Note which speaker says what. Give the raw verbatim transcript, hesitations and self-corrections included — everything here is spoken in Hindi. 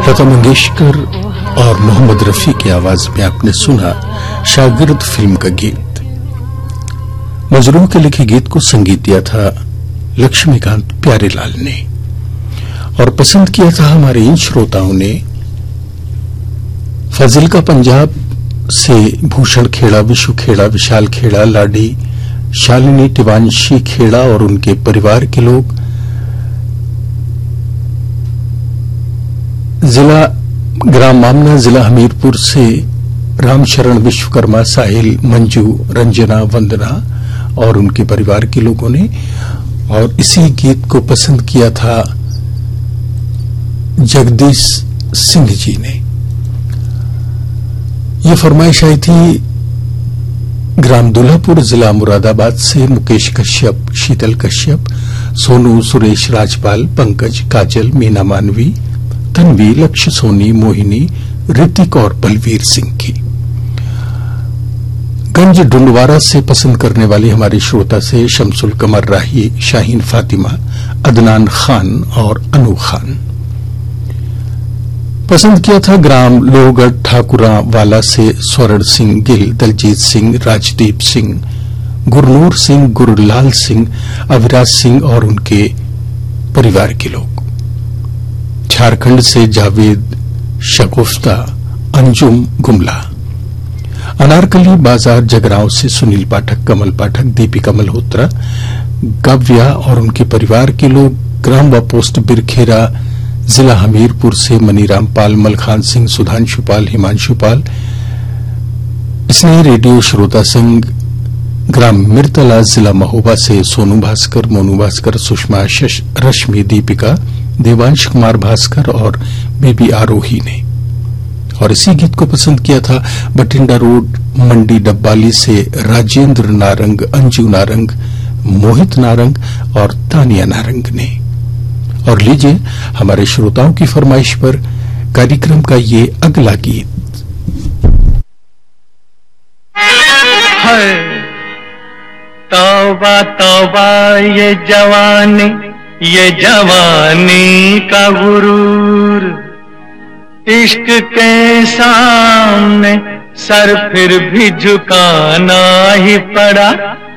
Speaker 1: लता मंगेशकर और मोहम्मद रफी की आवाज में आपने सुना शागिर्द फिल्म का गीत। मजरूह के लिखे गीत को संगीत दिया था लक्ष्मीकांत प्यारेलाल ने और पसंद किया था हमारे इन श्रोताओं ने फाजिल्का पंजाब से भूषण खेड़ा, विशु खेड़ा, विशाल खेड़ा, लाडी, शालिनी टिवांशी खेड़ा और उनके परिवार के लोग, जिला ग्राम मामना, जिला हमीरपुर से रामशरण विश्वकर्मा, साहिल, मंजू, रंजना, वंदना और उनके परिवार के लोगों ने। और इसी गीत को पसंद किया था जगदीश सिंह जी ने। ये फरमाइश आई थी ग्राम दुल्हापुर, जिला मुरादाबाद से मुकेश कश्यप, शीतल कश्यप, सोनू, सुरेश, राजपाल, पंकज, काजल, मीना मानवी, तन्वी, लक्ष्य सोनी, मोहिनी, ऋतिक और बलवीर सिंह की। गंज डुंडवारा से पसंद करने वाली हमारी श्रोता से शमसुल कमर राही, शाहीन फातिमा, अदनान खान और अनु खान। पसंद किया था ग्राम लोहगढ़ ठाकुरा वाला से स्वर्ण सिंह गिल, दलजीत सिंह, राजदीप सिंह, गुरनूर सिंह, गुरलाल सिंह, अविराज सिंह और उनके परिवार के लोग। झारखंड से जावेद शगुफ्ता, अंजुम गुमला। अनारकली बाजार जगरांव से सुनील पाठक, कमल पाठक, दीपिका मल्होत्रा, गव्या और उनके परिवार के लोग। ग्राम व पोस्ट बिरखेरा, जिला हमीरपुर से मनीराम पाल, मलखान सिंह, सुधांशु पाल, हिमांशु पाल। स्नेह रेडियो श्रोता संघ ग्राम मिर्तला, जिला महोबा से सोनू भास्कर, मोनू भास्कर, सुषमा, रश्मि, दीपिका, देवांश कुमार भास्कर और बेबी आरोही ने। और इसी गीत को पसंद किया था बठिंडा रोड, मंडी डब्बाली से राजेंद्र नारंग, अंजू नारंग, मोहित नारंग और तानिया नारंग ने। और लीजिए हमारे श्रोताओं की फरमाइश पर कार्यक्रम का ये अगला गीत।
Speaker 2: है तौबा तौबा ये जवानी, ये जवानी का गुरूर, इश्क के सामने सर फिर भी झुकाना ही पड़ा।